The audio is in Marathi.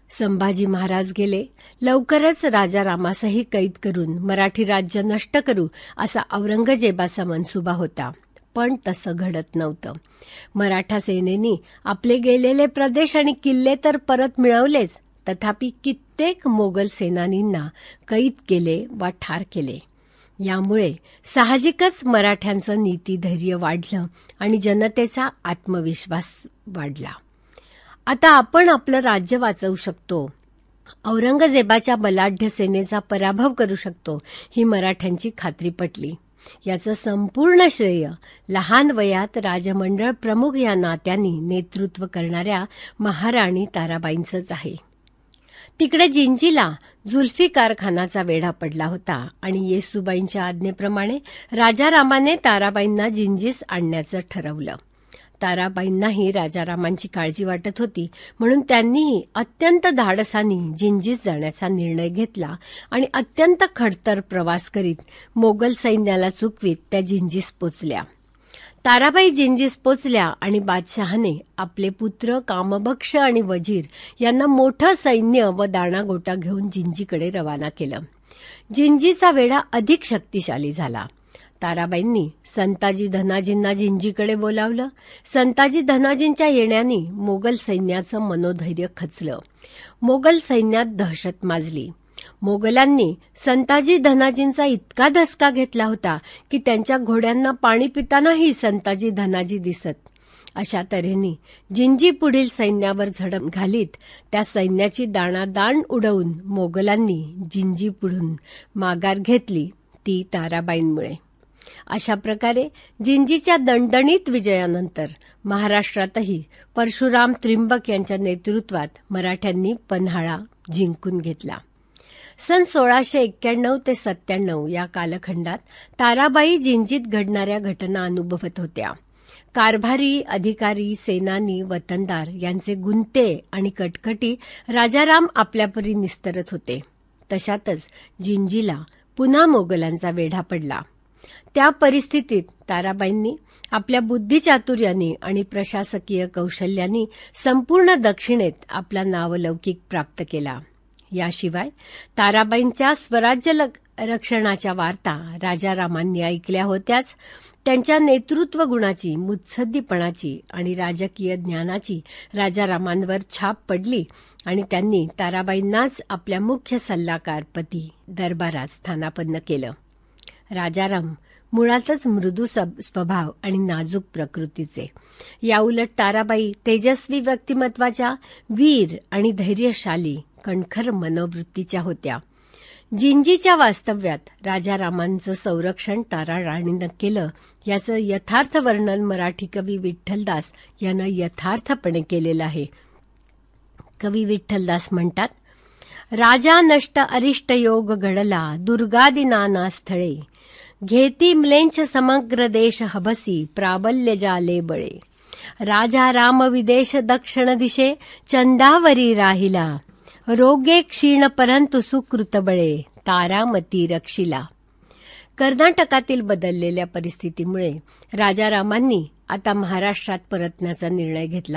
संभाजी महाराज गेले. लवकरच राजा रामासही कैद करून मराठी राज्य नष्ट करू असा औरंगजेबाचा मनसुबा होता. पण तसं घडत नव्हतं. मराठा सेनेनी आपले गेलेले प्रदेश आणि किल्ले तर परत मिळवलेच, तथापि कित्येक मोगल सेनानींना कैद केले वा ठार केले. यामुळे साहजिकच मराठ्यांचं नीतिधैर्य वाढलं आणि जनतेचा आत्मविश्वास वाढला. आता आपण आपलं राज्य वाचवू शकतो, औरंगजेबाच्या बलाढ्य सेनेचा पराभव करू शकतो, ही मराठ्यांची खात्री पटली. याचं संपूर्ण श्रेय लहान वयात राजमंडळ प्रमुख या नात्यांनी नेतृत्व करणाऱ्या महाराणी ताराबाईंचंच आहे. तिकडे जिंजीला जुल्फिकार खानाचा वेढा पडला होता आणि येसूबाईंच्या आज्ञेप्रमाणे राजारामाने ताराबाईंना जिंजीस आणण्याचं ठरवलं. ताराबाईंनाही राजारामांची काळजी वाटत होती, म्हणून त्यांनीही अत्यंत धाडसाने जिंजीस जाण्याचा निर्णय घेतला आणि अत्यंत खडतर प्रवास करीत मोगल सैन्याला चुकवीत त्या जिंजीस पोचल्या. ताराबाई जिंजीस पोचल्या आणि बादशहाने आपले पुत्र कामबक्ष आणि वजीर यांना मोठं सैन्य व दाणागोटा घेऊन जिंजीकडे रवाना केलं. जिंजीचा वेढा अधिक शक्तिशाली झाला. ताराबाईंनी संताजी धनाजींना जिंजीकडे बोलावलं. संताजी धनाजींच्या येण्याने मोगल सैन्याचं मनोधैर्य खचलं. मोगल सैन्यात दहशत माजली. मोगलांनी संताजी धनाजींचा इतका धसका घेतला होता की त्यांच्या घोड्यांना पाणी पितानाही संताजी धनाजी दिसत. अशा तऱ्हेने जिंजी पुढील सैन्यावर झडप घालीत त्या सैन्याची दाणादाण उडवून मोगलांनी जिंजी पुढून माघार घेतली, ती ताराबाईंमुळे. अशा प्रकारे जिंजीच्या दणदणीत विजयानंतर महाराष्ट्रातही परशुराम त्रिंबक यांच्या नेतृत्वात मराठ्यांनी पन्हाळा जिंकून घेतला. सन 1691 ते 97 या कालखंडात ताराबाई जिंजीत घडणाऱ्या घटना अनुभवत होत्या. कारभारी, अधिकारी, सेनानी, वतनदार यांचे गुंते आणि कटकटी राजाराम आपल्यापरी निस्तरत होते. तशातच जिंजीला पुन्हा मोगलांचा वेढा पडला. त्या परिस्थितीत ताराबाईंनी आपल्या बुद्धिचातुर्याने आणि प्रशासकीय कौशल्याने संपूर्ण दक्षिणेत आपला नावलौकिक प्राप्त केला. याशिवाय ताराबाईंच्या स्वराज्य रक्षणाच्या वार्ता राजारामांनी ऐकल्या होत्याच. त्यांच्या नेतृत्व गुणाची, मुत्सद्दीपणाची आणि राजकीय ज्ञानाची राजारामांवर छाप पडली आणि त्यांनी ताराबाईंनाच आपल्या मुख्य सल्लागारपदी दरबारात स्थानापन्न केलं. राजाराम मुळातच मृदू स्वभाव आणि नाजूक प्रकृतीचे. याउलट ताराबाई तेजस्वी व्यक्तिमत्वाच्या, वीर आणि धैर्यशाली, कणखर मनोवृत्तीच्या होत्या. जिंजीच्या वास्तव्यात राजारामांचं संरक्षण ताराराणीनं केलं, याचं यथार्थ वर्णन मराठी कवी विठ्ठलदास यानं यथार्थपणे केलेलं आहे. कवी विठ्ठलदास म्हणतात, राजा नष्ट अरिष्ट योग घडला दुर्गादी नाना स्थळे, घेती म्लेंछ समग्र देश हबसी प्राबल्य जाले बळे, राजा राम विदेश दक्षिण दिशे चंदावरी राहिला, रोगे क्षीण परंतु सुकृत बळे तारामती रक्षिला. कर्नाटकातील बदललेल्या परिस्थितीमुळे राजारामांनी आता महाराष्ट्रात परतण्याचा निर्णय घेतला